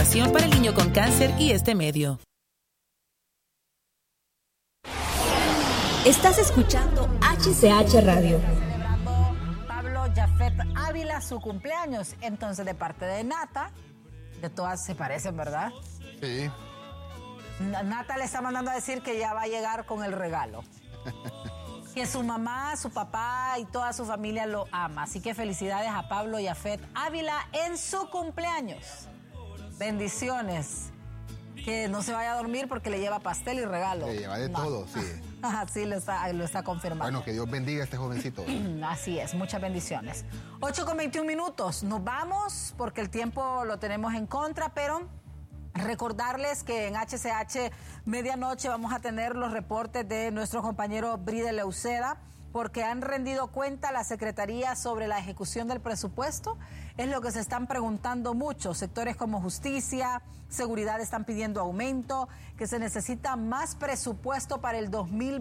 información para el niño con cáncer y este medio. Estás escuchando HCH Radio. Celebrando Pablo Yafet Ávila su cumpleaños. Entonces, de parte de Nata, de todas se parecen, ¿verdad? Sí. Nata le está mandando a decir que ya va a llegar con el regalo. Que su mamá, su papá y toda su familia lo ama. Así que felicidades a Pablo Yafet Ávila en su cumpleaños. Bendiciones. Que no se vaya a dormir porque le lleva pastel y regalo. Le lleva de todo, sí. Así lo está confirmando. Bueno, que Dios bendiga a este jovencito. Así es, muchas bendiciones. 8:21. Nos vamos porque el tiempo lo tenemos en contra, pero recordarles que en HCH Medianoche vamos a tener los reportes de nuestro compañero Bride Leuceda, porque han rendido cuenta a la Secretaría sobre la ejecución del presupuesto. Es lo que se están preguntando muchos. Sectores como justicia, seguridad están pidiendo aumento, que se necesita más presupuesto para el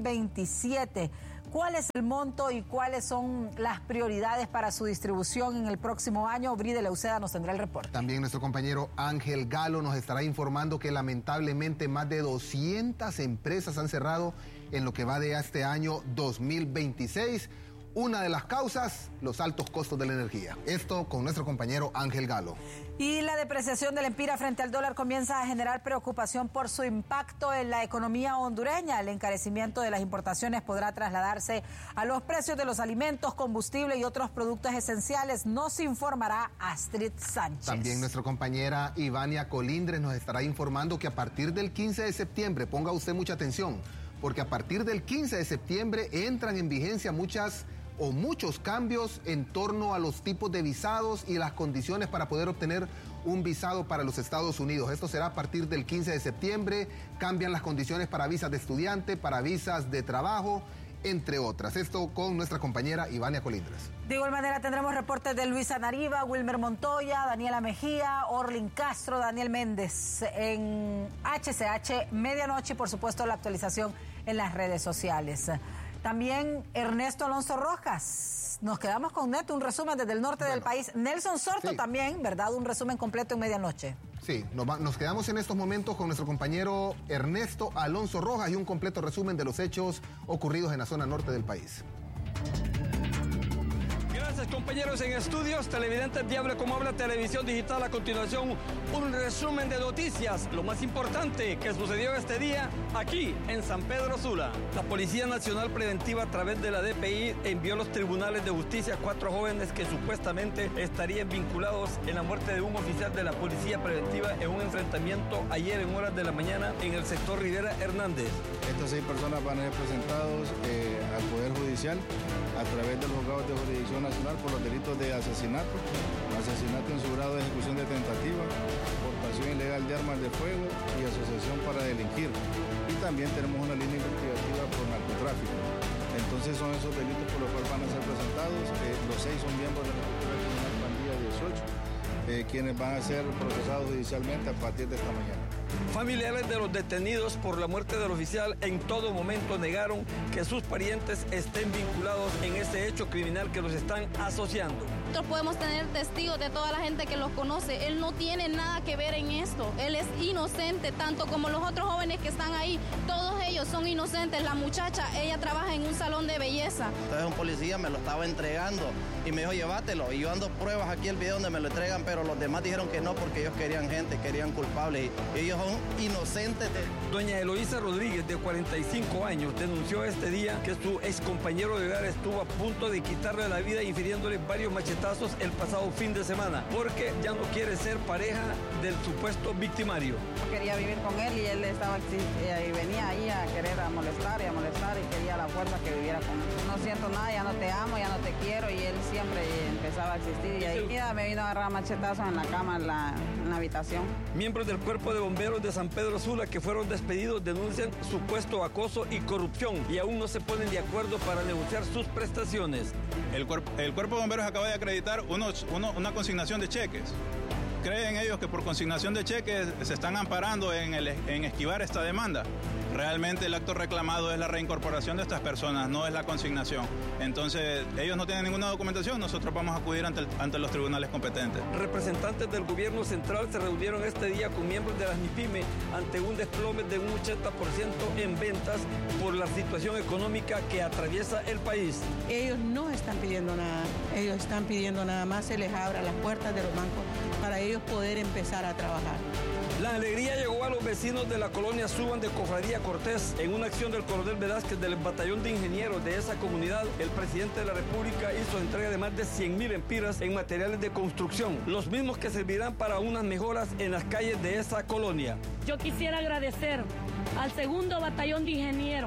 2027. ¿Cuál es el monto y cuáles son las prioridades para su distribución en el próximo año? Bride Leuceda nos tendrá el reporte. También nuestro compañero Ángel Galo nos estará informando que lamentablemente más de 200 empresas han cerrado en lo que va de este año 2026. Una de las causas, los altos costos de la energía. Esto con nuestro compañero Ángel Galo. Y la depreciación del empira frente al dólar comienza a generar preocupación por su impacto en la economía hondureña. El encarecimiento de las importaciones podrá trasladarse a los precios de los alimentos, combustible y otros productos esenciales. Nos informará Astrid Sánchez. También nuestra compañera Ivania Colindres nos estará informando que a partir del 15 de septiembre, ponga usted mucha atención, porque a partir del 15 de septiembre entran en vigencia muchos cambios en torno a los tipos de visados y las condiciones para poder obtener un visado para los Estados Unidos. Esto será a partir del 15 de septiembre. Cambian las condiciones para visas de estudiante, para visas de trabajo, entre otras. Esto con nuestra compañera Ivania Colindres. De igual manera tendremos reportes de Luisa Nariva, Wilmer Montoya, Daniela Mejía, Orlin Castro, Daniel Méndez en HCH Medianoche y por supuesto la actualización en las redes sociales. También Ernesto Alonso Rojas. Nos quedamos con Neto, un resumen desde el norte del país. Nelson Sorto sí. También, ¿verdad? Un resumen completo en Medianoche. Sí, nos quedamos en estos momentos con nuestro compañero Ernesto Alonso Rojas y un completo resumen de los hechos ocurridos en la zona norte del país. Gracias, compañeros en estudios, televidentes Diablo como habla televisión digital. A continuación, un resumen de noticias, lo más importante que sucedió este día aquí en San Pedro Sula. La Policía Nacional Preventiva a través de la DPI envió a los tribunales de justicia a 4 jóvenes que supuestamente estarían vinculados en la muerte de un oficial de la Policía Preventiva en un enfrentamiento ayer en horas de la mañana en el sector Rivera Hernández. Estas 6 personas van a ser presentados al Poder Judicial a través de los juzgados de jurisdicción nacional por los delitos de asesinato en su grado de ejecución de tentativa, portación ilegal de armas de fuego y asociación para delinquir. Y también tenemos una línea investigativa por narcotráfico. Entonces son esos delitos por los cuales van a ser presentados. Los 6 son miembros de la estructura criminal pandilla 18, quienes van a ser procesados judicialmente a partir de esta mañana. Familiares de los detenidos por la muerte del oficial en todo momento negaron que sus parientes estén vinculados en este hecho criminal que los están asociando. Nosotros podemos tener testigos de toda la gente que los conoce. Él no tiene nada que ver en esto. Él es inocente, tanto como los otros jóvenes que están ahí. Todos ellos son inocentes. La muchacha, ella trabaja en un salón de belleza. Entonces un policía me lo estaba entregando y me dijo, llévatelo. Y yo ando pruebas aquí el video donde me lo entregan, pero los demás dijeron que no porque ellos querían gente, querían culpables. Y ellos son inocentes. Doña Eloísa Rodríguez, de 45 años, denunció este día que su ex compañero de hogar estuvo a punto de quitarle la vida infiriéndole varios machetazos el pasado fin de semana, porque ya no quiere ser pareja del supuesto victimario. Quería vivir con él y él estaba y venía ahí a querer molestar y quería a la fuerza que viviera con él. No siento nada, ya no te amo, ya no te quiero, y él siempre empezaba a existir y ahí me vino a agarrar machetazos en la cama, en la habitación. Miembros del Cuerpo de Bomberos de San Pedro Sula que fueron despedidos denuncian supuesto acoso y corrupción y aún no se ponen de acuerdo para negociar sus prestaciones. El Cuerpo de Bomberos acaba de acreditar una consignación de cheques creen ellos que por consignación de cheques se están amparando en esquivar esta demanda. Realmente el acto reclamado es la reincorporación de estas personas, no es la consignación. Entonces, ellos no tienen ninguna documentación, nosotros vamos a acudir ante los tribunales competentes. Representantes del gobierno central se reunieron este día con miembros de las MIPYME ante un desplome de un 80% en ventas por la situación económica que atraviesa el país. Ellos no están pidiendo nada, ellos están pidiendo nada más se les abra las puertas de los bancos para ellos poder empezar a trabajar. La alegría llegó a los vecinos de la colonia Suban de Cofradía Cortés. En una acción del coronel Velázquez del batallón de ingenieros de esa comunidad, el presidente de la República hizo entrega de más de 100.000 empiras en materiales de construcción, los mismos que servirán para unas mejoras en las calles de esa colonia. Yo quisiera agradecer al segundo batallón de ingenieros,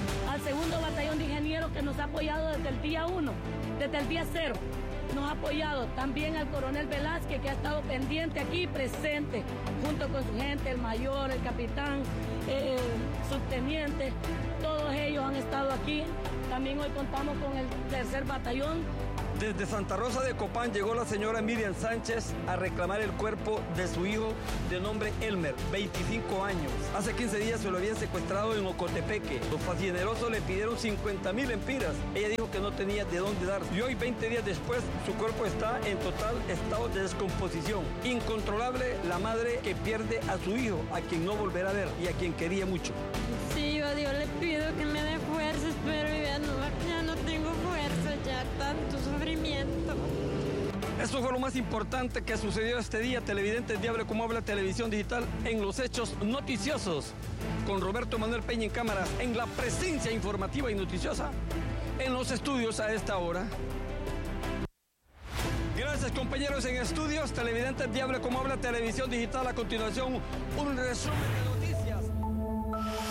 que nos ha apoyado desde el día 1, desde el día 0. Nos ha apoyado también al coronel Velázquez, que ha estado pendiente aquí, presente, junto con su gente, el mayor, el capitán, el subteniente, todos ellos han estado aquí. También hoy contamos con el 3er batallón. Desde Santa Rosa de Copán llegó la señora Miriam Sánchez a reclamar el cuerpo de su hijo de nombre Elmer, 25 años. Hace 15 días se lo habían secuestrado en Ocotepeque. Los facinerosos le pidieron 50.000 empiras. Ella dijo que no tenía de dónde dar. Y hoy, 20 días después, su cuerpo está en total estado de descomposición. Incontrolable la madre que pierde a su hijo, a quien no volverá a ver y a quien quería mucho. Sí, yo a Dios le pido que me dé fuerzas, pero ya no tengo fuerza, ya tanto sufrimiento. Eso fue lo más importante que sucedió este día. Televidentes de Hable Como Habla Televisión Digital en los hechos noticiosos. Con Roberto Manuel Peña en cámaras, en la presencia informativa y noticiosa, en los estudios a esta hora. Gracias, compañeros en estudios. Televidentes de Hable Como Habla Televisión Digital. A continuación, un resumen de